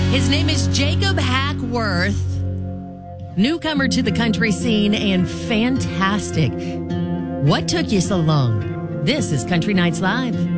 His name is Jacob Hackworth, newcomer to the country scene and fantastic. What took you so long? This is Country Nights Live.